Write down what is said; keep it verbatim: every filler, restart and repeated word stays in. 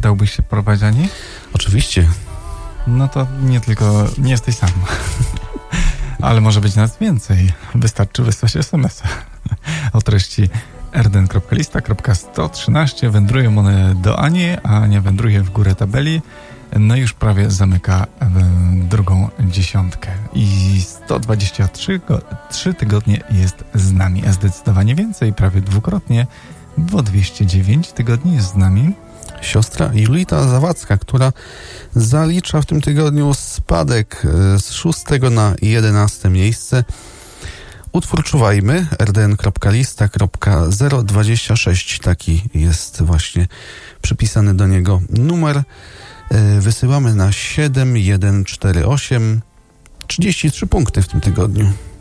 Dałbyś się porwać, Ani? Oczywiście. No to nie tylko, nie jesteś sam. Ale może być nas więcej. Wystarczy wysłać es em es a o treści er de en kropka lista kropka sto trzynaście. Wędrują one do Ani, a Ania wędruje w górę tabeli. No już prawie zamyka drugą dziesiątkę. I sto dwadzieścia trzy go, trzy tygodnie jest z nami. A zdecydowanie więcej, prawie dwukrotnie, bo dwieście dziewięć tygodni jest z nami siostra Julita Zawadzka, która zalicza w tym tygodniu spadek z szóstego na jedenaste miejsce. Utwór Czuwajmy, er de en kropka lista kropka zero dwadzieścia sześć. Taki jest właśnie przypisany do niego numer. Wysyłamy na siedem jeden cztery osiem. trzydzieści trzy punkty w tym tygodniu.